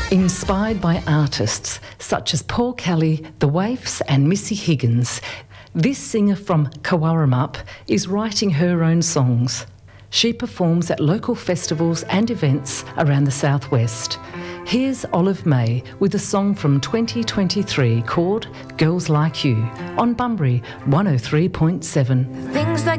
Inspired by artists such as Paul Kelly, The Waifs and Missy Higgins, this singer from Kawarramup is writing her own songs. She performs at local festivals and events around the southwest. Here's Olive May with a song from 2023 called Girls Like You on Bunbury 103.7. Things like